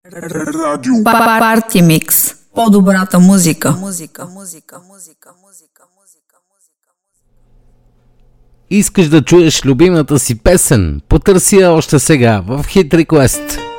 Парти микс. По-добрата музика. Искаш да чуеш любимата си песен? Потърси я още сега в Hit Request.